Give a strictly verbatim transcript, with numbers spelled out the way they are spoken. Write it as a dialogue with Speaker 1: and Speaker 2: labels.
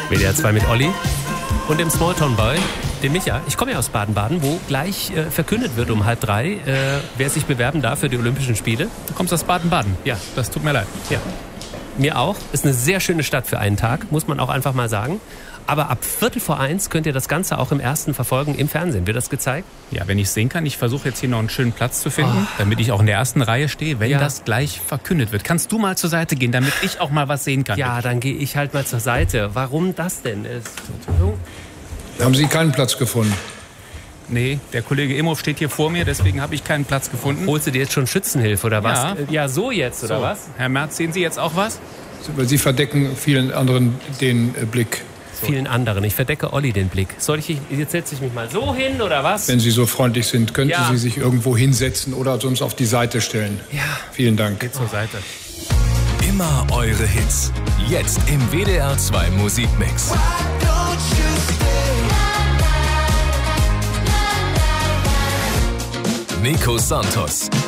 Speaker 1: W D R zwei mit Olli und dem Smalltown Boy, dem Micha. Ich komme ja aus Baden-Baden, wo gleich äh, verkündet wird um halb drei, äh, wer sich bewerben darf für die Olympischen Spiele.
Speaker 2: Du kommst aus Baden-Baden?
Speaker 1: Ja.
Speaker 2: Das tut mir leid.
Speaker 1: Ja. Mir auch. Ist eine sehr schöne Stadt für einen Tag, muss man auch einfach mal sagen. Aber ab Viertel vor eins könnt ihr das Ganze auch im Ersten verfolgen im Fernsehen. Wird das gezeigt?
Speaker 2: Ja, wenn ich es sehen kann. Ich versuche jetzt hier noch einen schönen Platz zu finden, oh. damit ich auch in der ersten Reihe stehe, wenn ja. das gleich verkündet wird. Kannst du mal zur Seite gehen, damit ich auch mal was sehen kann?
Speaker 1: Ja, dann gehe ich halt mal zur Seite. Warum das denn ist?
Speaker 3: Haben Sie keinen Platz gefunden?
Speaker 2: Nee, der Kollege Imhoff steht hier vor mir, deswegen habe ich keinen Platz gefunden.
Speaker 1: Holst du dir jetzt schon Schützenhilfe oder was?
Speaker 2: Ja,
Speaker 1: ja so jetzt, oder
Speaker 2: so.
Speaker 1: was?
Speaker 2: Herr Merz, sehen Sie jetzt auch was?
Speaker 3: Sie verdecken vielen anderen den Blick.
Speaker 1: So. Vielen anderen. Ich verdecke Olli den Blick. Soll ich, jetzt setze ich mich mal so hin, oder was?
Speaker 3: Wenn Sie so freundlich sind, könnten
Speaker 1: ja.
Speaker 3: Sie sich irgendwo hinsetzen oder sonst auf die Seite stellen.
Speaker 1: Ja.
Speaker 3: Vielen Dank.
Speaker 2: Geht zur Seite.
Speaker 4: Immer eure Hits. Jetzt im W D R zwei Musikmix. Nico Santos.